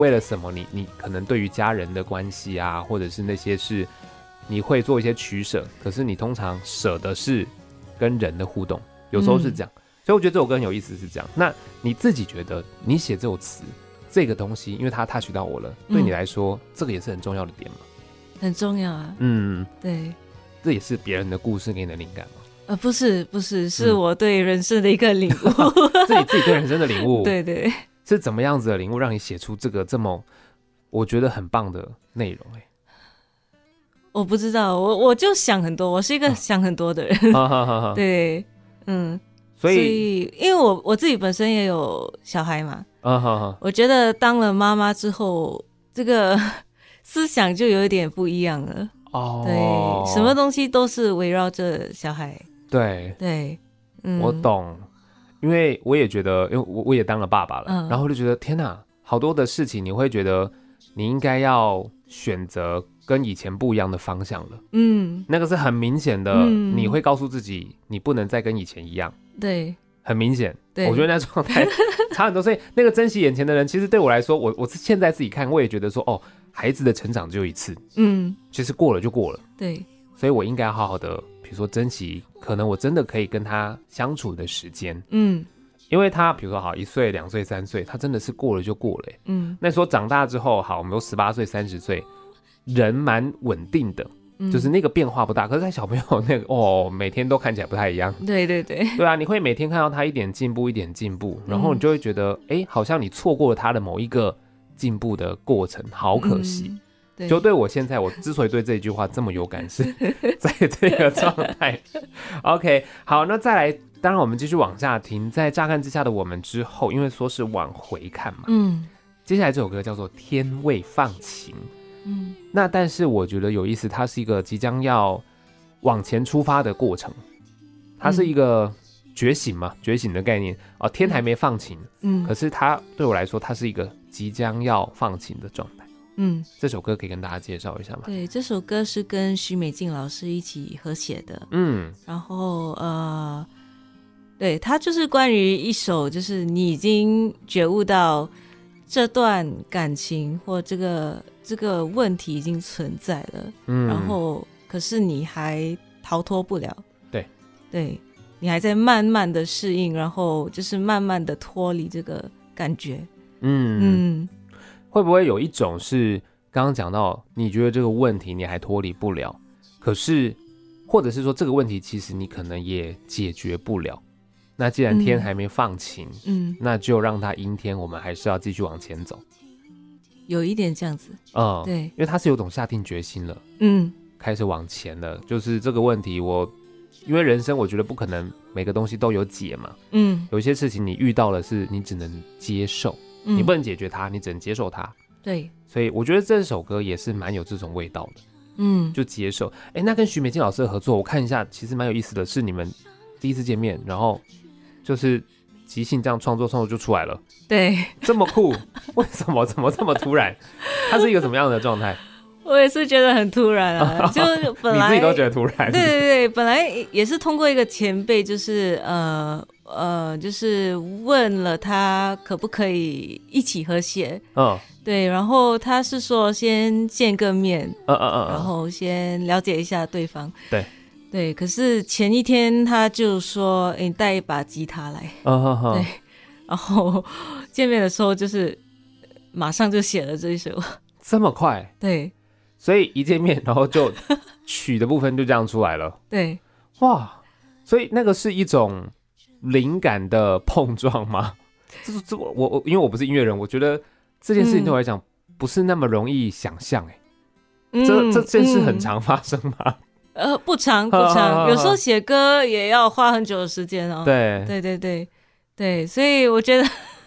为了什么你可能对于家人的关系啊，或者是那些事，你会做一些取舍，可是你通常舍的是跟人的互动，有时候是这样。所以我觉得这首歌很有意思是这样。那你自己觉得你写这首词这个东西，因为它 touch 到我了，对你来说这个也是很重要的点吗？ 很重要啊。对，这也是别人的故事给你的灵感吗？ 不是，是我对人生的一个领悟。 是你自己对人生的领悟。 对对， 是怎么样子的领悟让你写出这个这么我觉得很棒的内容？ 我不知道，我就想很多，我是一个想很多的人。对，所以因为我自己本身也有小孩嘛，我觉得当了妈妈之后，这个思想就有一点不一样了。对，什么东西都是围绕着小孩。对， 我懂，因为我也觉得，因为我也当了爸爸了，然后就觉得天哪，好多的事情你会觉得你应该要选择跟以前不一样的方向了。那个是很明显的，你会告诉自己你不能再跟以前一样。 对， 很明显。我觉得那状态差很多，所以那个珍惜眼前的人，其实对我来说，我现在自己看，我也觉得说，哦，孩子的成长只有一次，其实过了就过了。 对， 所以我应该好好的，比如说珍惜，可能我真的可以跟他相处的时间。因为他比如说好1岁、2岁、3岁，他真的是过了就过了。那说长大之后，好，我们都18岁、30岁，人蛮稳定的。就是那个变化不大，可是在小朋友那个每天都看起来不太一样。对啊，你会每天看到他一点进步一点进步，然后你就会觉得好像你错过了他的某一个进步的过程，好可惜。就对我现在，我之所以对这一句话这么有感，是在这个状态。OK， 好，那再来，当然我们继续往下听，在乍看之下的我们之后，因为说是往回看嘛，接下来这首歌叫做《天未放晴》。那但是我觉得有意思，它是一个即将要往前出发的过程，它是一个觉醒嘛，觉醒的概念天还没放晴，可是它对我来说，它是一个即将要放晴的状态。这首歌可以跟大家介绍一下吗？ 对，这首歌是跟许美静老师一起合写的。然后对，它就是关于一首，就是你已经觉悟到这段感情或这个问题已经存在了，然后可是你还逃脱不了。对，你还在慢慢的适应，然后就是慢慢的脱离这个感觉。 会不会有一种是刚刚讲到，你觉得这个问题你还脱离不了，可是或者是说这个问题其实你可能也解决不了，那既然天还没放晴，那就让它阴天，我们还是要继续往前走。 有一点这样子。对， 因为他是有种下定决心了，开始往前了。就是这个问题因为人生我觉得不可能每个东西都有解嘛，有一些事情你遇到了是你只能接受，你不能解决它，你只能接受它。 对， 所以我觉得这首歌也是蛮有这种味道的。就接受。那跟许美静老师的合作，我看一下，其实蛮有意思的，是你们第一次见面，然后就是即兴这样创作就出来了。 对， 这么酷，为什么？怎么这么突然？它是一个什么样的状态？ 我也是觉得很突然啊，就本来你自己都觉得突然。 对，本来也是通过一个前辈，就是就是问了他可不可以一起合写。对，然后他是说先见个面，然后先了解一下对方。对，可是前一天他就说你带一把吉他来。对，然后见面的时候就是马上就写了这一首。 这么快？ 对， 所以一见面然后就曲的部分就这样出来了。 对， 哇，所以那个是一种灵感的碰撞吗？因为我不是音乐人，我觉得这件事情对我来讲不是那么容易想象。这件事很常发生吗？ 不常，有时候写歌也要花很久的时间哦。对，所以我觉得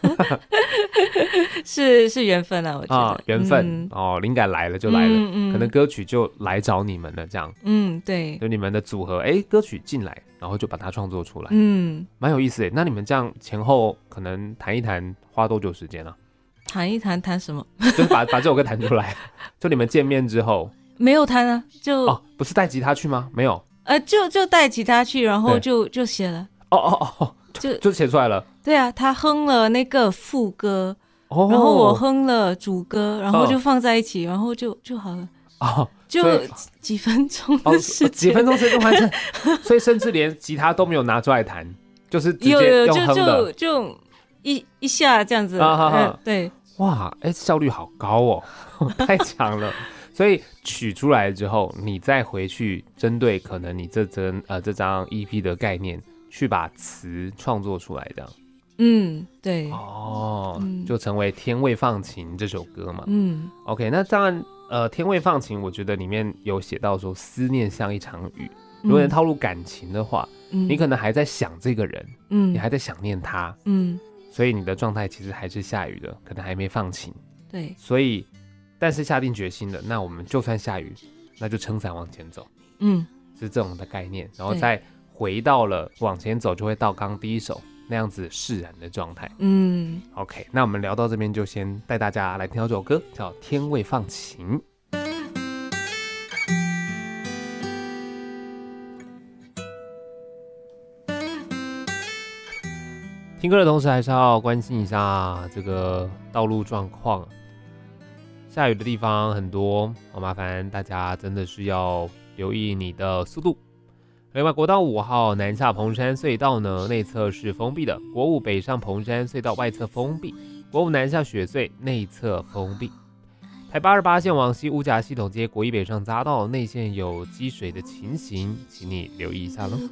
是缘分啊，我觉得缘分灵感来了就来了，可能歌曲就来找你们了，这样。 对， 就你们的组合，歌曲进来，然后就把它创作出来，蛮有意思的。那你们这样前后可能谈一谈，花多久时间啊？ 谈一谈，谈什么？ 就是把这首歌弹出来。就你们见面之后没有弹啊？就不是带吉他去吗？没有， 就带吉他去，然后就写了。就写出来了。 对啊，他哼了那个副歌， 然后我哼了主歌，然后就放在一起，然后就好了。就几分钟的时间， 几分钟时间完成，所以甚至连吉他都没有拿出来弹，就是直接用哼的， 就一下这样子。对， 哇，效率好高哦，太强了。所以取出来之后，你再回去针对可能你这张 EP 的概念，去把词创作出来，这样。 对。 就成为《天未放晴》这首歌嘛。OK， 那当然。天未放晴，我觉得里面有写到说，思念像一场雨。如果能套入感情的话，你可能还在想这个人，你还在想念他，所以你的状态其实还是下雨的，可能还没放晴。 对， 所以，但是下定决心的，那我们就算下雨，那就撑伞往前走，是这种的概念，然后再回到了往前走，就会到刚第一首那样子释然的状态。OK， 那我们聊到这边就先带大家来听到这首歌，叫《天未放晴》。听歌的同时，还是要关心一下这个道路状况。下雨的地方很多，麻烦大家真的是要留意你的速度。另外，国道5号南下彭山隧道呢，内侧是封闭的；国5北上彭山隧道外侧封闭；国5南下雪隧内侧封闭。台88线往西乌甲系统街国1北上匝道内线有积水的情形，请你留意一下喽。